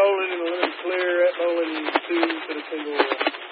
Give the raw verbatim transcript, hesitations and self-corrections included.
bowling and a little clear at bowling two to the single